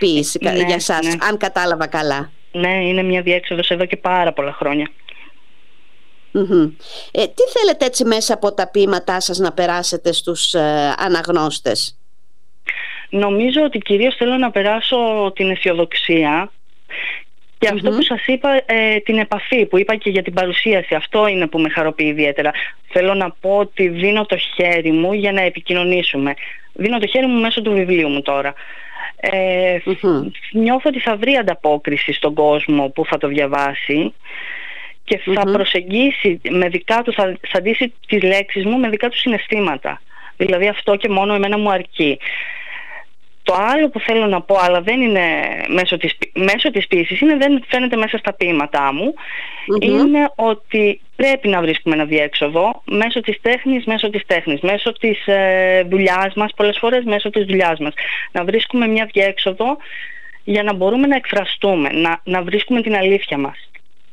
ποίηση για σας, αν κατάλαβα καλά. Ναι, είναι μια διέξοδος εδώ και πάρα πολλά χρόνια. Τι θέλετε έτσι μέσα από τα ποίηματά σας να περάσετε στους αναγνώστες? Νομίζω ότι κυρίως θέλω να περάσω την αισιοδοξία και αυτό που σας είπα, την επαφή που είπα και για την παρουσίαση. Αυτό είναι που με χαροποιεί ιδιαίτερα. Θέλω να πω ότι δίνω το χέρι μου για να επικοινωνήσουμε. Δίνω το χέρι μου μέσω του βιβλίου μου τώρα. Νιώθω ότι θα βρει ανταπόκριση στον κόσμο που θα το διαβάσει και θα προσεγγίσει με δικά του, θα ντύσει τις λέξεις μου με δικά του συναισθήματα. Δηλαδή αυτό και μόνο εμένα μου αρκεί. Το άλλο που θέλω να πω, αλλά δεν είναι μέσω της ποίησης, δεν φαίνεται μέσα στα ποίηματά μου, είναι ότι πρέπει να βρίσκουμε ένα διέξοδο μέσω της τέχνης, μέσω της δουλειάς μας, πολλές φορές μέσω της δουλειάς μας. Να βρίσκουμε μια διέξοδο για να μπορούμε να εκφραστούμε, να βρίσκουμε την αλήθεια μας.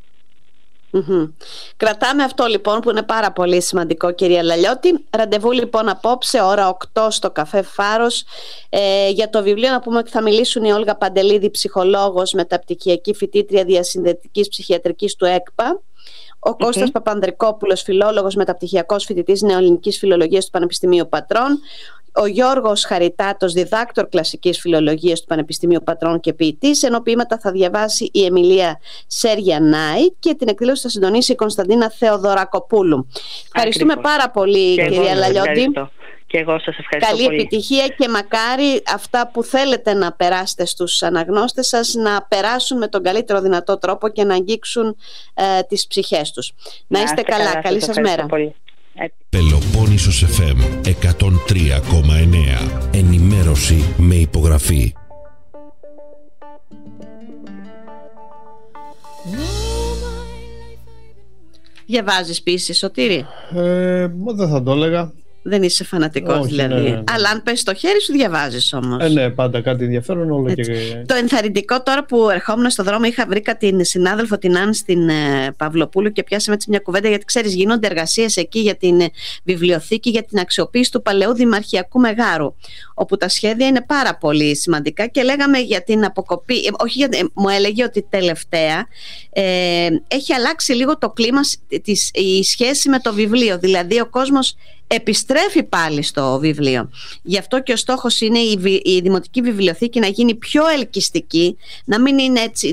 Κρατάμε αυτό λοιπόν που είναι πάρα πολύ σημαντικό, κυρία Λαλιώτη. Ραντεβού λοιπόν απόψε ώρα 8 στο καφέ Φάρος. Για το βιβλίο να πούμε ότι θα μιλήσουν η Όλγα Παντελίδη, ψυχολόγος, μεταπτυχιακή φοιτήτρια διασυνδετικής ψυχιατρικής του ΕΚΠΑ, ο Κώστας Παπανδρικόπουλος, φιλόλογος, μεταπτυχιακός φοιτητής νεοελληνικής φιλολογίας του Πανεπιστημίου Πατρών, ο Γιώργος Χαριτάτος, διδάκτορ κλασικής φιλολογίας του Πανεπιστημίου Πατρών και ποιητής, ενώ ποίηματα θα διαβάσει η Εμιλία Σέργιανάη και την εκδήλωση θα συντονίσει η Κωνσταντίνα Θεοδωρακοπούλου. Ευχαριστούμε πάρα πολύ, κυρία Λαλιώτη. Και εγώ σας ευχαριστώ πολύ. Καλή επιτυχία και μακάρι αυτά που θέλετε να περάσετε στους αναγνώστες σας να περάσουν με τον καλύτερο δυνατό τρόπο και να αγγίξουν τις ψυχές τους. Να είστε καλά. Καλή σας μέρα. Πολύ. Πελοπόννησος FM 103,9. Ενημέρωση με υπογραφή. Διαβάζεις ποίηση, Σωτήρη? Δεν θα το έλεγα. Δεν είσαι φανατικός δηλαδή. Ναι. Αλλά αν πες στο χέρι σου, διαβάζεις όμως. Ναι, πάντα κάτι ενδιαφέρον όλο και... Το ενθαρρυντικό, τώρα που ερχόμουν στον δρόμο, βρήκα την συνάδελφο την Άννη στην Παυλοπούλου και πιάσαμε έτσι μια κουβέντα, γιατί ξέρεις, γίνονται εργασίες εκεί για την βιβλιοθήκη, για την αξιοποίηση του παλαιού δημαρχιακού μεγάρου, όπου τα σχέδια είναι πάρα πολύ σημαντικά και λέγαμε για την αποκοπή. Μου έλεγε ότι τελευταία έχει αλλάξει λίγο το κλίμα, η σχέση με το βιβλίο. Δηλαδή ο κόσμος επιστρέφει πάλι στο βιβλίο. Γι' αυτό και ο στόχος είναι η Δημοτική Βιβλιοθήκη να γίνει πιο ελκυστική, να μην είναι έτσι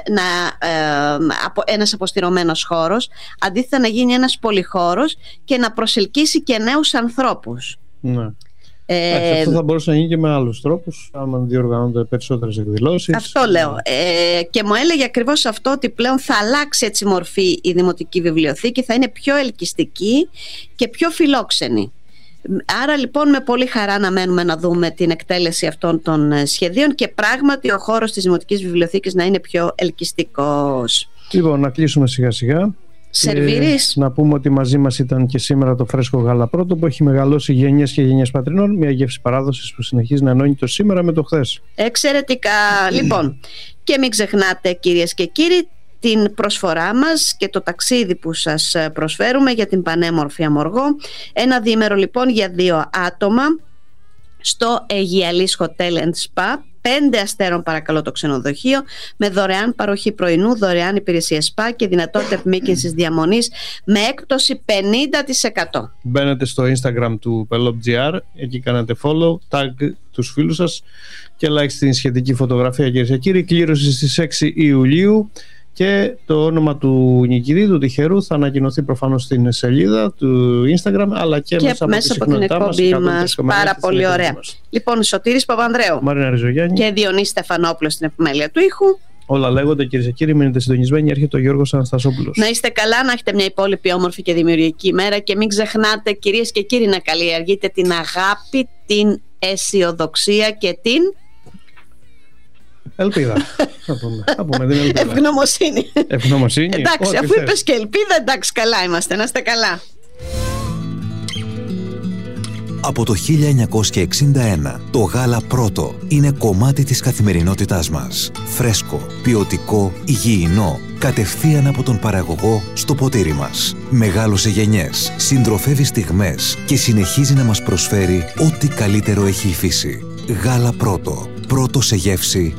ένας αποστηρωμένος χώρος, αντίθετα να γίνει ένας πολυχώρος και να προσελκύσει και νέους ανθρώπους. Ναι. Αυτό θα μπορούσε να γίνει και με άλλους τρόπους, άμα διοργανώνται περισσότερες εκδηλώσεις. Αυτό λέω. Και μου έλεγε ακριβώς αυτό, ότι πλέον θα αλλάξει έτσι μορφή η Δημοτική Βιβλιοθήκη, θα είναι πιο ελκυστική και πιο φιλόξενη. Άρα λοιπόν με πολύ χαρά να μένουμε να δούμε την εκτέλεση αυτών των σχεδίων και πράγματι ο χώρος της Δημοτικής Βιβλιοθήκης να είναι πιο ελκυστικός. Λοιπόν, να κλείσουμε σιγά σιγά. Σερβίρεις. Να πούμε ότι μαζί μας ήταν και σήμερα το φρέσκο γάλα πρώτο, που έχει μεγαλώσει γενιές και γενιές πατρινών, μια γεύση παράδοσης που συνεχίζει να ενώνει το σήμερα με το χθες. Εξαιρετικά. Λοιπόν, και μην ξεχνάτε, κυρίες και κύριοι, την προσφορά μας και το ταξίδι που σας προσφέρουμε για την πανέμορφη Αμοργό. Ένα διήμερο λοιπόν για 2 άτομα στο Αιγιαλής Hotel and Spa, 5 αστέρων παρακαλώ το ξενοδοχείο, με δωρεάν παροχή πρωινού, δωρεάν υπηρεσία σπα και δυνατότητα επιμήκυνσης διαμονής με έκπτωση 50%. Μπαίνετε στο Instagram του Pelop.gr, εκεί κάνετε follow, tag τους φίλους σας και like στην σχετική φωτογραφία, κυρίες και κύριοι. Κλήρωση στις 6 Ιουλίου και το όνομα του νικητή, του τυχερού, θα ανακοινωθεί προφανώς στην σελίδα του Instagram, αλλά και μέσα από την εκπομπή μας. Πάρα πολύ ωραία. Λοιπόν, Σωτήρης Παπανδρέου, Μαρίνα Ριζογιάννη και Διονύση Στεφανόπουλος στην επιμέλεια του ήχου. Όλα λέγονται, κυρίες και κύριοι, μείνετε συντονισμένοι. Έρχεται ο Γιώργος Αναστασόπουλος. Να είστε καλά, να έχετε μια υπόλοιπη όμορφη και δημιουργική ημέρα και μην ξεχνάτε, κυρίες και κύριοι, να καλλιεργείτε την αγάπη, την αισιοδοξία και την ελπίδα. Θα πούμε την ελπίδα. Ευγνωμοσύνη. Ευγνωμοσύνη. Εντάξει, αφού είπες και ελπίδα, εντάξει, καλά είμαστε, να είστε καλά. Από το 1961, το γάλα πρώτο είναι κομμάτι της καθημερινότητάς μας. Φρέσκο, ποιοτικό, υγιεινό, κατευθείαν από τον παραγωγό στο ποτήρι μας. Μεγάλωσε γενιές, συντροφεύει στιγμές και συνεχίζει να μας προσφέρει ό,τι καλύτερο έχει η φύση. Γάλα πρώτο. Πρώτο σε γεύση,